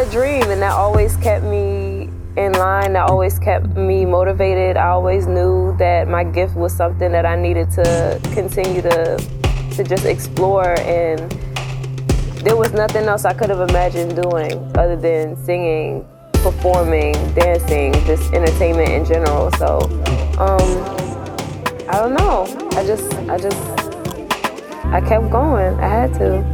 dream, and that always kept me in line. That always kept me motivated. I always knew that my gift was something that I needed to continue to just explore, and there was nothing else I could have imagined doing other than singing, performing, dancing, just entertainment in general. So I don't know. I kept going. I had to.